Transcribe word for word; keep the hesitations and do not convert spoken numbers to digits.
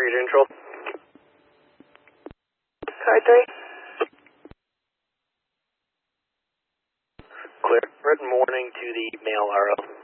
Mercury Neutral. Card three. Clear. Written warning to the male R O.